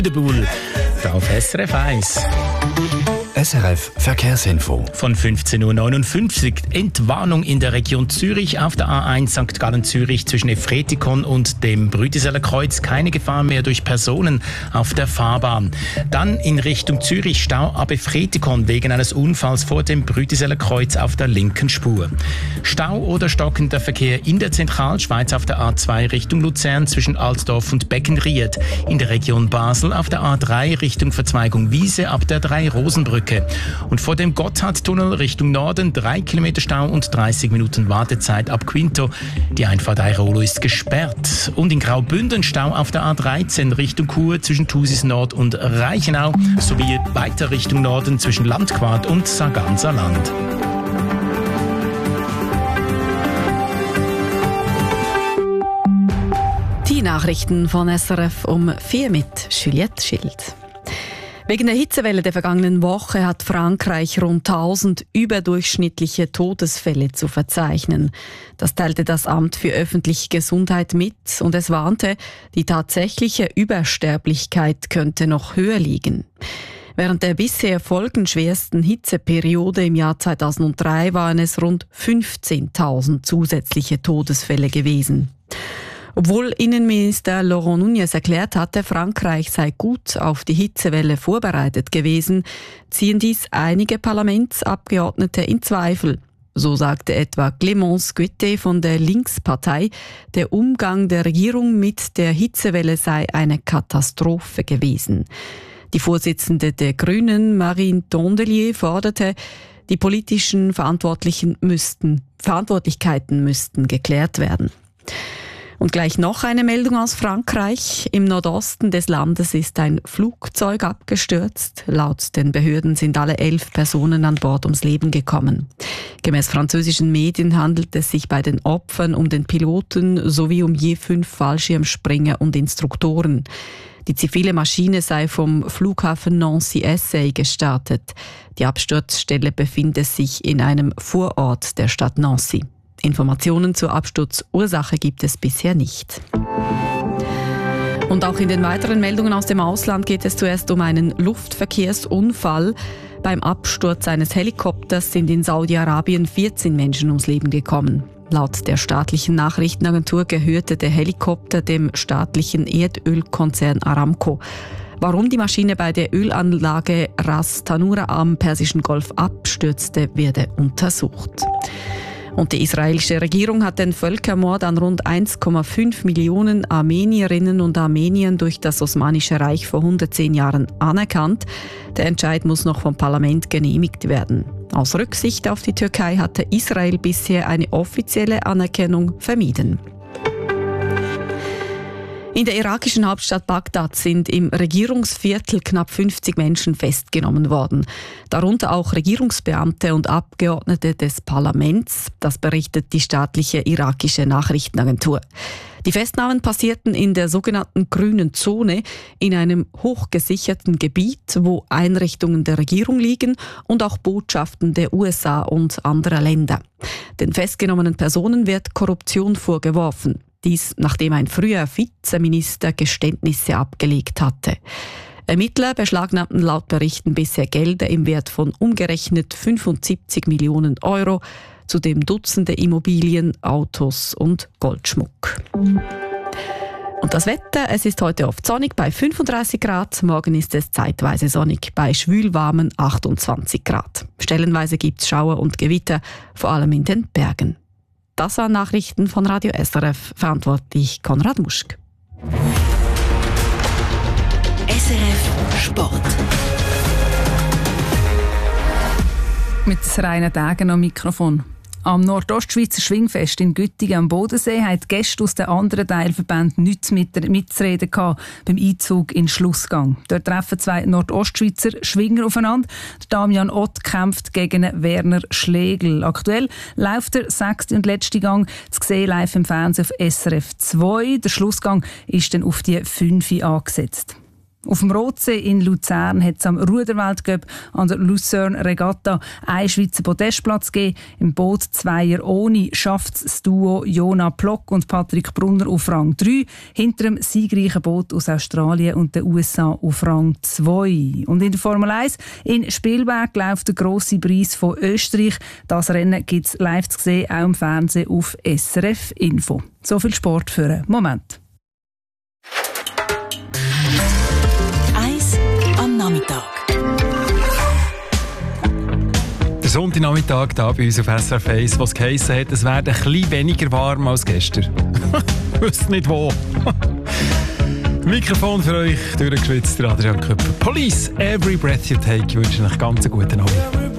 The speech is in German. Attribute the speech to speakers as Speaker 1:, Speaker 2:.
Speaker 1: Der Bull, da auf SRF 1.
Speaker 2: SRF Verkehrsinfo.
Speaker 1: Von 15.59 Uhr Entwarnung in der Region Zürich auf der A1 St. Gallen-Zürich zwischen Efretikon und dem Brütiseler Kreuz. Keine Gefahr mehr durch Personen auf der Fahrbahn. Dann in Richtung Zürich Stau ab Efretikon wegen eines Unfalls vor dem Brütiseler Kreuz auf der linken Spur. Stau oder stockender Verkehr in der Zentralschweiz auf der A2 Richtung Luzern zwischen Altdorf und Beckenried. In der Region Basel auf der A3 Richtung Verzweigung Wiese ab der 3-Rosenbrücke. Und vor dem Gotthardtunnel Richtung Norden 3 Kilometer Stau und 30 Minuten Wartezeit ab Quinto. Die Einfahrt Airolo ist gesperrt. Und in Graubünden Stau auf der A13 Richtung Chur zwischen Thusis Nord und Reichenau sowie weiter Richtung Norden zwischen Landquart und Sarganserland.
Speaker 3: Die Nachrichten von SRF um 4 mit Juliette Schild. Wegen der Hitzewelle der vergangenen Woche hat Frankreich rund 1000 überdurchschnittliche Todesfälle zu verzeichnen. Das teilte das Amt für öffentliche Gesundheit mit und es warnte, die tatsächliche Übersterblichkeit könnte noch höher liegen. Während der bisher folgenschwersten Hitzeperiode im Jahr 2003 waren es rund 15.000 zusätzliche Todesfälle gewesen. Obwohl Innenminister Laurent Nunez erklärt hatte, Frankreich sei gut auf die Hitzewelle vorbereitet gewesen, ziehen dies einige Parlamentsabgeordnete in Zweifel. So sagte etwa Clémence Guettet von der Linkspartei, der Umgang der Regierung mit der Hitzewelle sei eine Katastrophe gewesen. Die Vorsitzende der Grünen, Marine Tondelier, forderte, die politischen Verantwortlichkeiten müssten geklärt werden. Und gleich noch eine Meldung aus Frankreich. Im Nordosten des Landes ist ein Flugzeug abgestürzt. Laut den Behörden sind alle 11 Personen an Bord ums Leben gekommen. Gemäß französischen Medien handelt es sich bei den Opfern um den Piloten sowie um je 5 Fallschirmspringer und Instruktoren. Die zivile Maschine sei vom Flughafen Nancy-Essay gestartet. Die Absturzstelle befindet sich in einem Vorort der Stadt Nancy. Informationen zur Absturzursache gibt es bisher nicht. Und auch in den weiteren Meldungen aus dem Ausland geht es zuerst um einen Luftverkehrsunfall. Beim Absturz eines Helikopters sind in Saudi-Arabien 14 Menschen ums Leben gekommen. Laut der staatlichen Nachrichtenagentur gehörte der Helikopter dem staatlichen Erdölkonzern Aramco. Warum die Maschine bei der Ölanlage Ras Tanura am Persischen Golf abstürzte, werde untersucht. Und die israelische Regierung hat den Völkermord an rund 1,5 Millionen Armenierinnen und Armeniern durch das Osmanische Reich vor 110 Jahren anerkannt. Der Entscheid muss noch vom Parlament genehmigt werden. Aus Rücksicht auf die Türkei hatte Israel bisher eine offizielle Anerkennung vermieden. In der irakischen Hauptstadt Bagdad sind im Regierungsviertel knapp 50 Menschen festgenommen worden. Darunter auch Regierungsbeamte und Abgeordnete des Parlaments. Das berichtet die staatliche irakische Nachrichtenagentur. Die Festnahmen passierten in der sogenannten grünen Zone, in einem hochgesicherten Gebiet, wo Einrichtungen der Regierung liegen und auch Botschaften der USA und anderer Länder. Den festgenommenen Personen wird Korruption vorgeworfen. Dies, nachdem ein früher Vizeminister Geständnisse abgelegt hatte. Ermittler beschlagnahmten laut Berichten bisher Gelder im Wert von umgerechnet 75 Millionen Euro, zudem Dutzende Immobilien, Autos und Goldschmuck. Und das Wetter, es ist heute oft sonnig bei 35 Grad, morgen ist es zeitweise sonnig bei schwülwarmen 28 Grad. Stellenweise gibt es Schauer und Gewitter, vor allem in den Bergen. Das waren Nachrichten von Radio SRF, verantwortlich Konrad Muschk.
Speaker 4: SRF Sport.
Speaker 5: Mit Rainer Degen am Mikrofon. Am Nordostschweizer Schwingfest in Güttingen am Bodensee haben die Gäste aus den anderen Teilverbänden nichts mitzureden gehabt beim Einzug in den Schlussgang. Dort treffen 2 Nordostschweizer Schwinger aufeinander. Damian Ott kämpft gegen Werner Schlegel. Aktuell läuft der 6. und letzte Gang zu sehen live im Fernsehen auf SRF 2. Der Schlussgang ist dann auf die 5 angesetzt. Auf dem Rotsee in Luzern hat es am Ruderweltcup an der Lucerne Regatta einen Schweizer Podestplatz gegeben. Im Boot Zweier ohne schafft das Duo Jona Plock und Patrick Brunner auf Rang 3, hinter dem siegreichen Boot aus Australien und den USA auf Rang 2. Und in der Formel 1 in Spielberg läuft der grosse Preis von Österreich. Das Rennen gibt es live zu sehen, auch im Fernsehen auf SRF Info. So viel Sport für einen Moment.
Speaker 4: Nachmittag.
Speaker 6: Der Sonntagnachmittag hier bei uns auf SRF 1, was geheissen hat, es wird ein bisschen weniger warm als gestern. Wisst nicht wo. Mikrofon für euch, durchgeschwitzt, Adrian Köpfer. Police, every breath you take. Ich wünsche euch ganz einen guten Abend.